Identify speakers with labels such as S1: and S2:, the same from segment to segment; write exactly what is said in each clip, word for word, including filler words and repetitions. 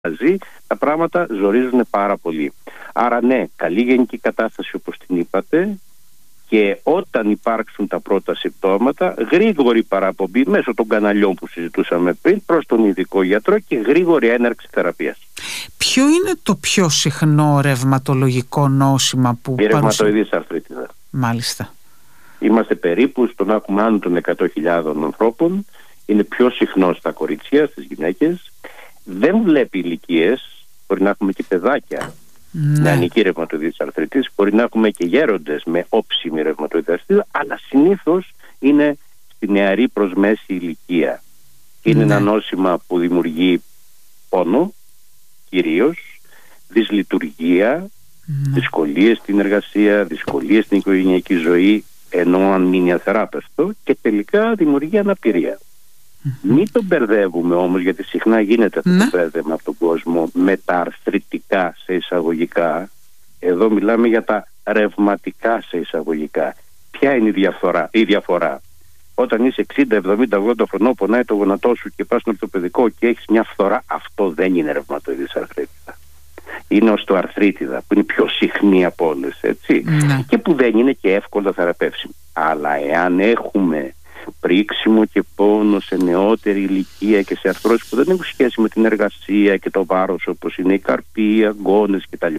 S1: ζει, τα πράγματα ζορίζουν πάρα πολύ. Άρα ναι, καλή γενική κατάσταση όπως την είπατε, και όταν υπάρξουν τα πρώτα συμπτώματα, γρήγορη παραπομπή μέσω των καναλιών που συζητούσαμε πριν προς τον ειδικό γιατρό και γρήγορη έναρξη θεραπείας.
S2: Ποιο είναι το πιο συχνό ρευματολογικό νόσημα που
S1: η ρευματοειδής αρθρίτιδα.
S2: Μάλιστα.
S1: Είμαστε περίπου στον έχουμε άνω των εκατό χιλιάδες ανθρώπων. Είναι πιο συχνό στα κορίτσια, στις γυναίκες. Δεν βλέπει ηλικίες. Μπορεί να έχουμε και παιδάκια
S2: ναι.
S1: με ανική ρευματοειδής αρθρίτιδα. Μπορεί να έχουμε και γέροντες με όψιμη ρευματοειδής αρθρίτιδα. Αλλά συνήθως είναι στη νεαρή προς μέση ηλικία. Είναι
S2: ναι.
S1: ένα νόσημα που δημιουργεί πόνο, κυρίως, δυσλειτουργία, ναι. δυσκολίες στην εργασία, δυσκολίες στην οικογενειακή ζωή, ενώ αν μείνει αθεράπευτο, και τελικά δημιουργεί αναπηρία. Mm-hmm. Μην τον μπερδεύουμε όμως, γιατί συχνά γίνεται αυτό
S2: ναι.
S1: το μπέρδεμα από τον κόσμο με τα αρθριτικά σε εισαγωγικά. Εδώ μιλάμε για τα ρευματικά σε εισαγωγικά. Ποια είναι η διαφορά? Η διαφορά. Όταν είσαι εξήντα, εβδομήντα, ογδόντα χρονών, πονάει το γονατό σου και πας στο ορθοπαιδικό και έχεις μια φθορά, αυτό δεν είναι ρευματοειδής αρθρίτιδα. Είναι οστεοαρθρίτιδα, που είναι πιο συχνή από όλες, έτσι.
S2: Ναι.
S1: Και που δεν είναι και εύκολα θεραπεύσιμη. Αλλά εάν έχουμε πρίξιμο και πόνο σε νεότερη ηλικία και σε αρθρώσεις που δεν έχουν σχέση με την εργασία και το βάρος, όπως είναι η καρπή, οι αγκώνες κτλ.,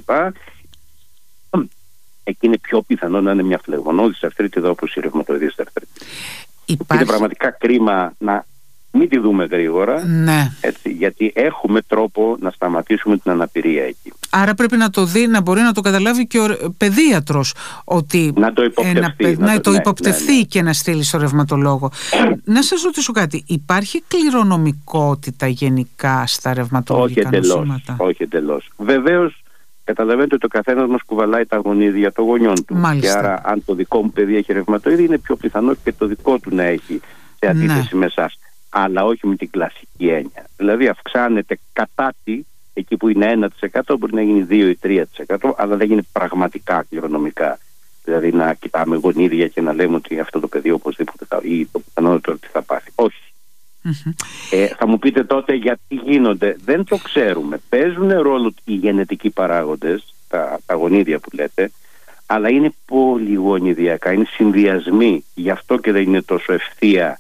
S1: εκεί είναι πιο πιθανό να είναι μια φλεγμονώδης αρθρίτιδα όπως η ρευματοειδής αρθρίτιδα.
S2: Υπάρχει...
S1: Είναι πραγματικά κρίμα να μην τη δούμε γρήγορα,
S2: ναι.
S1: έτσι, γιατί έχουμε τρόπο να σταματήσουμε την αναπηρία εκεί.
S2: Άρα πρέπει να το δει, να μπορεί να το καταλάβει και ο παιδίατρος, ότι
S1: να το υποπτευθεί,
S2: ε, να, να
S1: να
S2: το
S1: ναι,
S2: υποπτευθεί
S1: ναι, ναι.
S2: και να στείλει στο ρευματολόγο. Να σας ρωτήσω κάτι, υπάρχει κληρονομικότητα γενικά στα ρευματολογικά
S1: όχι
S2: νοσήματα?
S1: Όχι εντελώς. Βεβαίως, καταλαβαίνετε ότι ο καθένας μας κουβαλάει τα γονίδια των γονιών του.
S2: Μάλιστα.
S1: Και άρα, αν το δικό μου παιδί έχει ρευματοειδή, είναι πιο πιθανό και το δικό του να έχει, σε αντίθεση ναι. με εσάς. Αλλά όχι με την κλασική έννοια. Δηλαδή, αυξάνεται κατά τι, εκεί που είναι ένα τοις εκατό, μπορεί να γίνει δύο ή τρία τοις εκατό, αλλά δεν γίνει πραγματικά κληρονομικά. Δηλαδή, να κοιτάμε γονίδια και να λέμε ότι αυτό το παιδί οπωσδήποτε θα, ή το πιθανότερο ότι θα πάθει. Όχι.
S2: Mm-hmm.
S1: Ε, θα μου πείτε τότε γιατί γίνονται. Δεν το ξέρουμε. Παίζουν ρόλο οι γενετικοί παράγοντες, τα, τα γονίδια που λέτε, αλλά είναι πολυγονιδιακά, είναι συνδυασμοί. Γι' αυτό και δεν είναι τόσο ευθεία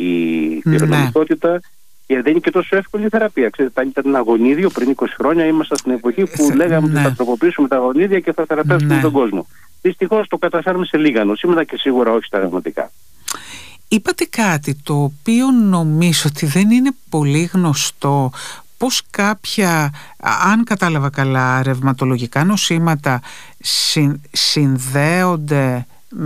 S1: η κληρονομικότητα, ναι. και δεν είναι και τόσο εύκολη η θεραπεία. Ξέρετε, αν ήταν ένα γονίδιο πριν είκοσι χρόνια, ήμασταν στην εποχή που σε, λέγαμε ναι. ότι θα τροποποιήσουμε τα γονίδια και θα θεραπεύσουμε ναι. τον κόσμο. Δυστυχώς το καταφέρουμε σε λίγα νοσήματα και σίγουρα όχι στα ρευματικά.
S2: Είπατε κάτι το οποίο νομίζω ότι δεν είναι πολύ γνωστό, πως κάποια, αν κατάλαβα καλά, ρευματολογικά νοσήματα συν, συνδέονται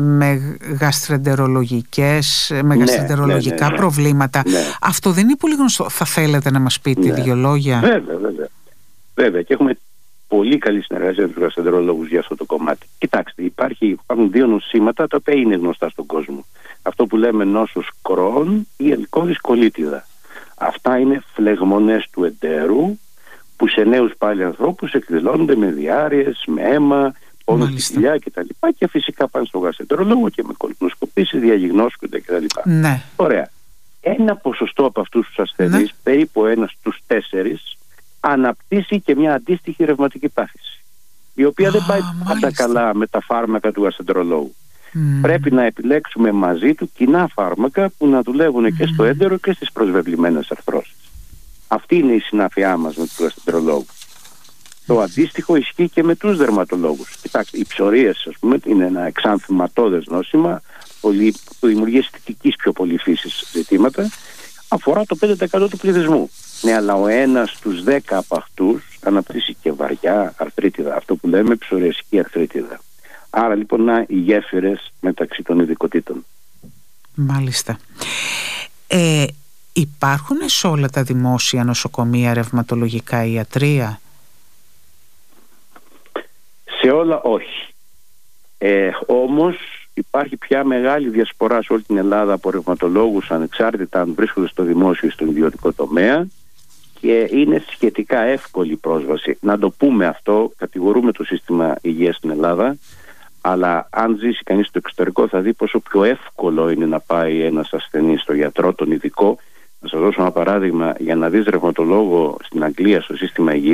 S2: με γαστρεντερολογικές, με γαστρεντερολογικά ναι, ναι, ναι, προβλήματα. Ναι. Αυτό δεν είναι πολύ γνωστό. Θα θέλετε να μας πείτε ναι. δύο λόγια?
S1: Βέβαια, βέβαια. Βέβαια. Και έχουμε πολύ καλή συνεργασία με τους γαστρεντερολόγους για αυτό το κομμάτι. Κοιτάξτε, υπάρχει, υπάρχουν δύο νοσήματα τα οποία είναι γνωστά στον κόσμο. Αυτό που λέμε νόσος Κρόν ή ελκώδης κολίτιδα. Αυτά είναι φλεγμονές του εντέρου που σε νέους πάλι ανθρώπους εκδηλώνονται με διάρειες, με αίμα, πόνο στη κοιλιά κτλ. Και φυσικά πάνε στον γαστρεντερολόγο και με κολονοσκοπήσεις διαγνώσκονται κτλ.
S2: Ναι.
S1: Ωραία. Ένα ποσοστό από αυτούς τους ασθενείς, ναι. περίπου ένας στους τέσσερις, αναπτύσσει και μια αντίστοιχη ρευματική πάθηση, η οποία Α, δεν πάει πάντα καλά με τα φάρμακα του γαστρεντερολόγου. Mm. Πρέπει να επιλέξουμε μαζί του κοινά φάρμακα που να δουλεύουν mm. και στο έντερο και στις προσβεβλημένες αρθρώσεις. Αυτή είναι η συνάφειά μας με τους γαστρεντερολόγους. Mm. Το αντίστοιχο ισχύει και με τους δερματολόγους. Κοιτάξτε, οι ψωρίες, ας πούμε, είναι ένα εξανθυματώδες νόσημα πολύ, που δημιουργεί αισθητικής πιο πολύ φύσης ζητήματα. Αφορά το πέντε τοις εκατό του πληθυσμού. Ναι, αλλά ο ένας στους δέκα από αυτούς αναπτύσσει και βαριά αρθρίτιδα, αυτό που λέμε ψωριασική αρθρίτιδα. Άρα λοιπόν να οι γέφυρες μεταξύ των ειδικοτήτων.
S2: Μάλιστα. Ε, υπάρχουν σε όλα τα δημόσια νοσοκομεία ρευματολογικά ιατρεία?
S1: Σε όλα όχι. Ε, όμως υπάρχει πια μεγάλη διασπορά σε όλη την Ελλάδα από ρευματολόγους, ανεξάρτητα αν βρίσκονται στο δημόσιο ή στον ιδιωτικό τομέα, και είναι σχετικά εύκολη πρόσβαση. Να το πούμε αυτό, κατηγορούμε το σύστημα υγείας στην Ελλάδα, αλλά αν ζήσει κανείς στο εξωτερικό θα δει πόσο πιο εύκολο είναι να πάει ένας ασθενής στο γιατρό, τον ειδικό, Να σας δώσω ένα παράδειγμα. Για να δεις ρευματολόγο στην Αγγλία στο σύστημα υγείας